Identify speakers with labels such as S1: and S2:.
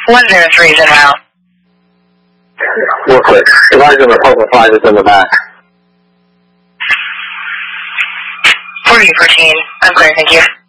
S1: 103 is en route.
S2: Real quick. Advise on the Purple 5 is in the back.
S1: 4014. I'm clear, thank you.